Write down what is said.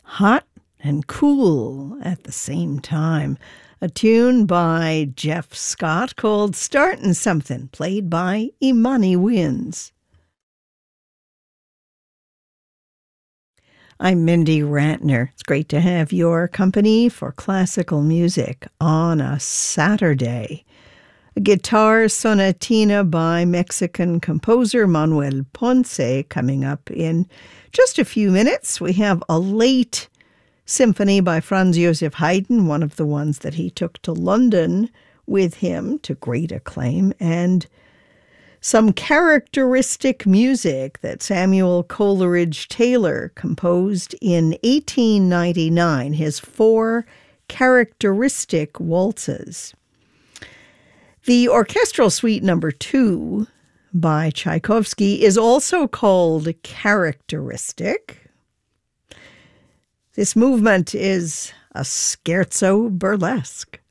hot and cool at the same time. A tune by Jeff Scott called Startin' Something, played by Imani Winds. I'm Mindy Ratner. It's great to have your company for classical music on a Saturday. A guitar sonatina by Mexican composer Manuel Ponce coming up in just a few minutes. We have a late symphony by Franz Joseph Haydn, one of the ones that he took to London with him to great acclaim, and some characteristic music that Samuel Coleridge Taylor composed in 1899, his 4 characteristic waltzes. The Orchestral Suite No. 2 by Tchaikovsky is also called characteristic. This movement is a scherzo burlesque.